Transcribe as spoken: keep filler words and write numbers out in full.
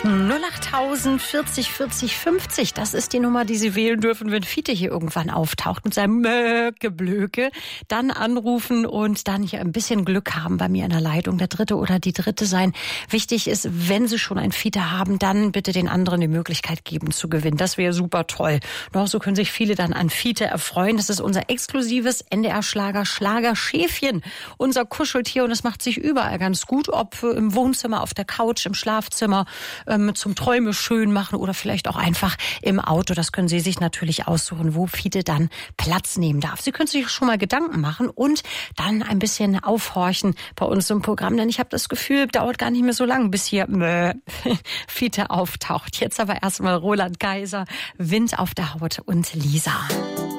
null achttausend vierzig vierzig fünfzig, das ist die Nummer, die Sie wählen dürfen, wenn Fiete hier irgendwann auftaucht mit seinem Möckeblöke. Dann anrufen und dann hier ein bisschen Glück haben bei mir in der Leitung, der Dritte oder die Dritte sein. Wichtig ist, wenn Sie schon ein Fiete haben, dann bitte den anderen die Möglichkeit geben zu gewinnen. Das wäre super toll. Noch so können sich viele dann an Fiete erfreuen. Das ist unser exklusives N D R-Schlager Schlagerschäfchen, unser Kuscheltier, und es macht sich überall ganz gut, ob im Wohnzimmer, auf der Couch, im Schlafzimmer, zum Träume schön machen oder vielleicht auch einfach im Auto. Das können Sie sich natürlich aussuchen, wo Fiete dann Platz nehmen darf. Sie können sich schon mal Gedanken machen und dann ein bisschen aufhorchen bei uns im Programm, denn ich habe das Gefühl, dauert gar nicht mehr so lange, bis hier äh, Fiete auftaucht. Jetzt aber erstmal Roland Kaiser, Wind auf der Haut und Lisa.